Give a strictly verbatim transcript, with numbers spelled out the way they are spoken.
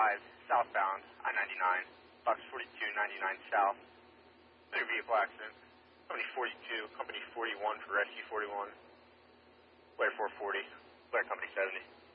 five, southbound, I ninety-nine, box forty-two ninety-nine south. Motor vehicle accident. Company forty-two, company forty-one for rescue forty-one. Blair four forty, Blair company seventy.